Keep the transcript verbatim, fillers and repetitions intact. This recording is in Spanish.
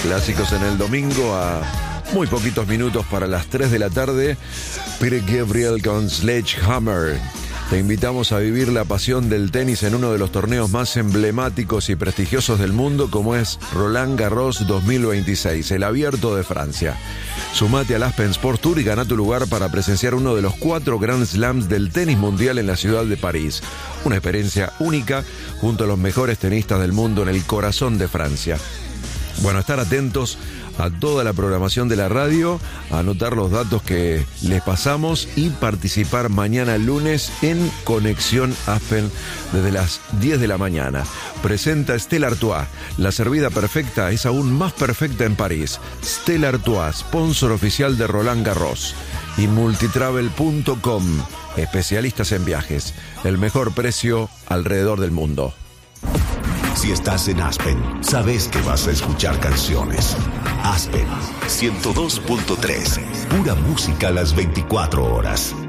Clásicos en el domingo a muy poquitos minutos para las tres de la tarde. Peter Gabriel con Sledgehammer. Te invitamos a vivir la pasión del tenis en uno de los torneos más emblemáticos y prestigiosos del mundo, como es Roland Garros dos mil veintiséis, el Abierto de Francia. Sumate al Aspen Sport Tour y gana tu lugar para presenciar uno de los cuatro Grand Slams del tenis mundial en la ciudad de París. Una experiencia única junto a los mejores tenistas del mundo en el corazón de Francia. Bueno, estar atentos a toda la programación de la radio, a anotar los datos que les pasamos y participar mañana lunes en Conexión Aspen desde las diez de la mañana. Presenta Stella Artois. La servida perfecta es aún más perfecta en París. Stella Artois, sponsor oficial de Roland Garros. Y multitravel punto com, especialistas en viajes. El mejor precio alrededor del mundo. Si estás en Aspen, sabes que vas a escuchar canciones. Aspen ciento dos punto tres, pura música a las veinticuatro horas.